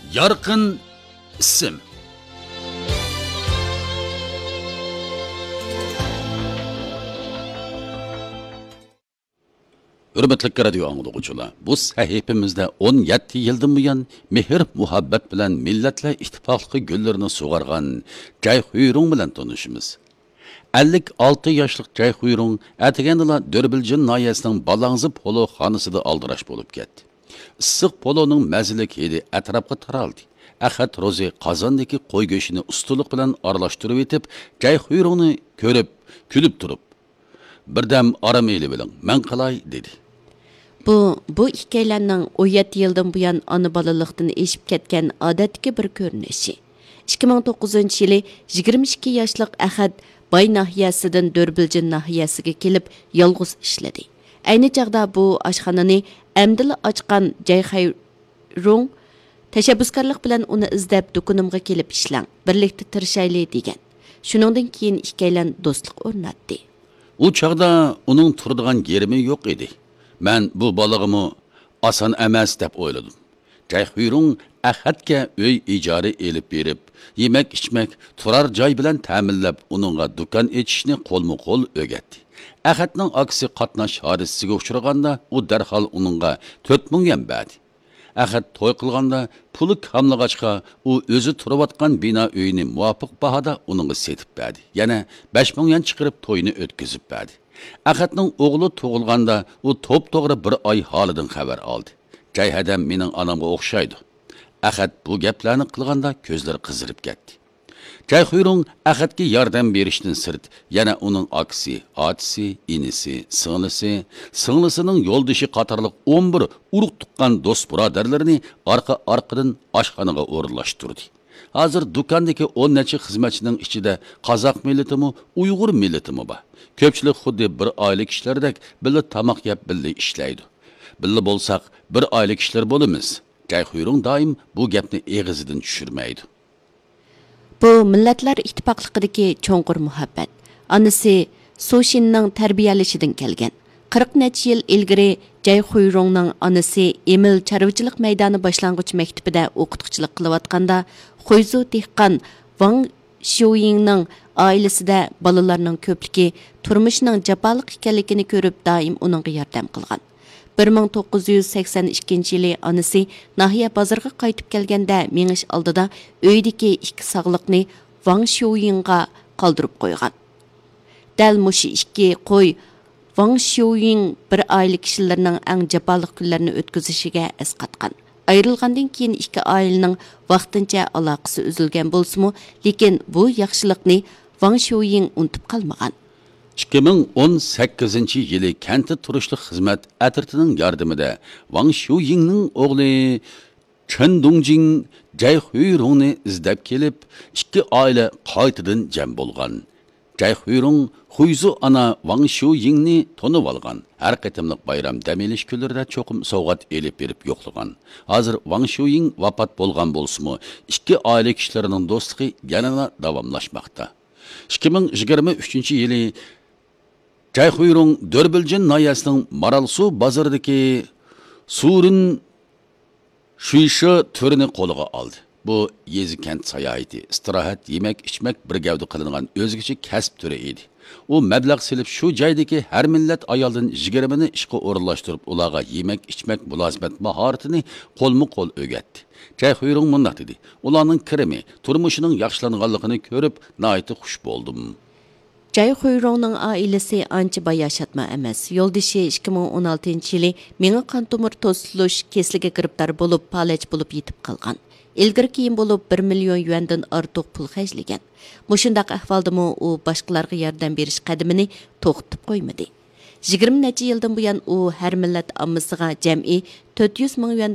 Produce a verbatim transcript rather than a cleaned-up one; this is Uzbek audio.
Yarqın isim. Hürmetli radio anlıqçılar, bu sahifimizde on yetti yıldan buyan mehr muhabbet bilen milletle ittifaqlı güllerini suğargan Cay Huyrung bilen tanışımız. ellik olti yaşlıq Cay Huyrung atigendila Dörbilcin nayesining Balangzi polo xonasida aldirash bo'lib ketdi. Issiq poloning mazalik hidi atrofga taraldi. Ahad ro'zi qozondagi qo'y go'shtini ustulik bilan aralashtirib etib, Cay Huyrungni ko'rib, kulib turib, "Birdam aramayli biling, men qilay" dedi. Bu, bu ikkilerinin on yetti yıldan buyan ana balalıqdan eşip ketken adetki bir görünüşü. ikki ming to'qqizinchi yılı yigirma ikki yaşlıq Ahad Bay nahiyasidan Dörbilcin nahiyasiga kelib yolg'iz ishladi. Ayni chaqda bu oshxonani amdila ochgan Cay Huyrung tashabbuskorlik bilan uni izlab do'konimga kelib ishlang, birlikda tirishayli degan. Shuningdan keyin ikkilan do'stlik o'rnatdi. U chaqda uning turadigan yerimi yo'q edi. Men bu balığımı asan emas deb o'yladim. Cay Huyrung Ahadga uy ijara elib berib, yemek içmek, turar joy bilan ta'minlab, uningga do'kon ochishni qo'lma-qo'l o'rgatdi. Ahadning aksi qatnash hodisasiga uchraganda, u darhol uningga to'rt ming yen berdi. Ahad to'y qilganda puli kamlag'achqa, u o'zi turayotgan bino uyini muvofiq bahada uningga setib berdi. Yana besh ming yen chiqarib to'yni o'tkazib berdi. Ahadning o'g'li tug'ilganda u to'p-to'g'ri bir oy holidan xabar oldi. Cay hadam mening onamga o'xshaydi. Ahad bu gaplarni qilganda ko'zlari qizirib ketdi. Cay Huyrung Ahadga yordam berishdan sirt, yana uning aksi, otisi, inisi, singlisi, singlisining yo'ldoshi qatorliq o'n bir urug' tuqqan do'st birodarlarini orqa-orqadan oshxonaga o'rinlashtirdi. Hozir do'kondagi o'n necha xizmatchining ichida qozoq millatimi, uyg'ur millatimi bor. Ko'pchilik xuddi bir oila kishilardek birga tamoq yeb birga ishlaydi. Birga bo'lsak, bir oila kishilar bo'lamiz. Cay Huyrung doim bu gapni eg'izidan tushirmaydi. Bu millatlar ittifoqligidagi cho'nqur muhabbat. Anisi Soshinning tarbiyalishidan kelgan. qirq necha yil ilgari Cay Huyrungning onasi Emil chorvachilik maydoni boshlang'ich maktabida o'qituvchilik qilayotganda, Xuyzu dehqon Wang Xiuyingning oilasida bolalarning ko'pligi turmushining jafoliq ekanligini ko'rib doim uningga yordam qilgan. bir ming to'qqiz yuz sakson ikkinchi yili onasi nahiya bozorga qaytib kelganda menish oldida uydagi ikki sog'liqni Wang Xiuyingga qoldirib qo'ygan. Dal mushi ikki qo'y Wang Xiuying bir oila kishilarning eng jafoliq kunlarini o'tkazishiga esqatgan. Ayrılgandan keyin ikki oilaning vaqtincha aloqasi uzilgan bo'lsa-mu, lekin bu yaxshilikni Wang Xiuying unutib qolmagan. ikki ming o'n sakkizinchi yili kentda turishlik xizmat atritining yordamida Wang Xiuyingning o'g'li Chen Dongjing Cay Huyrungni izlab kelib, ikki oila qaytadan jam bo'lgan. Cay Huyrung Xuyzu ana Wang Xiuyingni tonib olgan. Har qatimliq bayram dam olish kunlarida cho'qim sovg'at elib berib yo'qlagan. Hozir Wang Xiuying vafot bo'lgan bo'lsa-mu, ikki oila kishilarining do'stligi yana davomlashmoqda. ikki ming yigirma uchinchi yili Cay Huyrung Dörbilcin nayesining Maralsu bozoridagi Surin Shuishi turini qo'liga oldi. Bu yezi kent sayohati, istirohat, yemek, içmek bir gavda qilingan o'zgacha kasb turi edi. U mablag' silib shu joydagi har millat ayoldan yigirmani ishga o'rinlashtirib, ularga yemek, içmek, mulozimat mahoratini qo'lma-qo'l o'rgatdi. Cay Huyrung mundaq dedi: "Ularning kirimi, turmushining yaxshilanganligini ko'rib, nihoyat xush bo'ldim." Cay Huyrungning oilasi ancha bayashatma emas. Yo'ldoshi ikki ming o'n oltinchi yili menga qon tomir to'silish kesliga giribdor bo'lib, palach bo'lib yetib qolgan. Ilgari keyin bo'lib bir million yuandan ortiq pul xajlagan. Mushundaq ahvoldami u boshqalarga yordam berish qadamini to'xtatib qo'ymadi. yigirma necha yildan buyon u har millat ommasiga jam'i to'rt yuz ming yuan